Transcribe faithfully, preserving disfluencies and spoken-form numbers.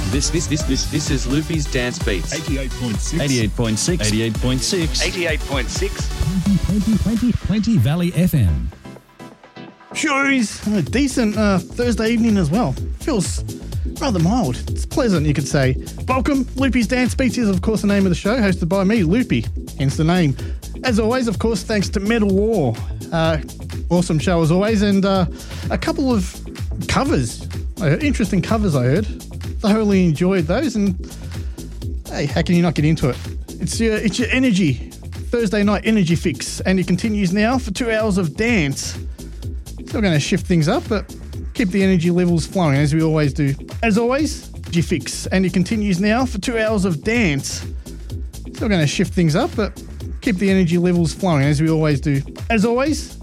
This this this this this is Loopy's Dance Beats. eighty-eight point six. eighty-eight point six. eighty-eight point six. eighty-eight point six. twenty, twenty, twenty Valley F M. Shoes. A decent uh, Thursday evening as well. Feels rather mild. It's pleasant, you could say. Welcome. Loopy's Dance Beats is, of course, the name of the show, hosted by me, Loopy, hence the name. As always, of course, thanks to Metal War. Uh, awesome show as always, and uh, a couple of covers. Uh, interesting covers, I heard. Thoroughly enjoyed those, and hey, how can you not get into it? It's your, it's your energy, Thursday night energy fix, and it continues now for two hours of dance. Still going to shift things up, but keep the energy levels flowing as we always do. As always, energy fix, and it continues now for two hours of dance. Still going to shift things up, but keep the energy levels flowing as we always do. As always,